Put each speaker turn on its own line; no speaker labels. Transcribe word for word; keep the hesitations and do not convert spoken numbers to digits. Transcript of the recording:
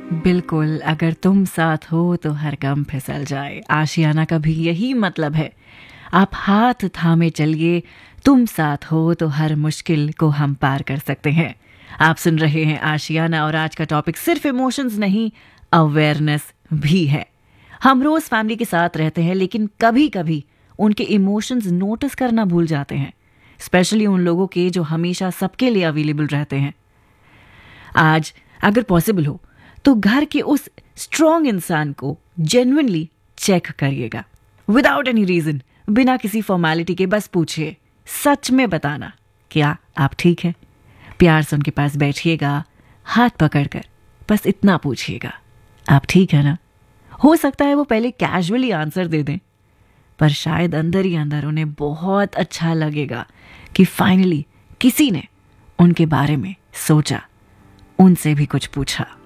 बिल्कुल, अगर तुम साथ हो तो हर गम फिसल जाए। आशियाना का भी यही मतलब है। आप हाथ थामे चलिए, तुम साथ हो तो हर मुश्किल को हम पार कर सकते हैं। आप सुन रहे हैं आशियाना और आज का टॉपिक सिर्फ इमोशंस नहीं, अवेयरनेस भी है। हम रोज फैमिली के साथ रहते हैं, लेकिन कभी कभी उनके इमोशंस नोटिस करना भूल जाते हैं, स्पेशली उन लोगों के जो हमेशा सबके लिए अवेलेबल रहते हैं। आज अगर पॉसिबल हो तो घर के उस स्ट्रॉन्ग इंसान को जेन्युइनली चेक करिएगा, विदाउट एनी रीजन, बिना किसी फॉर्मेलिटी के। बस पूछिए, सच में बताना क्या आप ठीक हैं। प्यार से उनके पास बैठिएगा, हाथ पकड़कर बस इतना पूछिएगा, आप ठीक है ना। हो सकता है वो पहले कैजुअली आंसर दे दें, पर शायद अंदर ही अंदर उन्हें बहुत अच्छा लगेगा कि फाइनली किसी ने उनके बारे में सोचा, उनसे भी कुछ पूछा।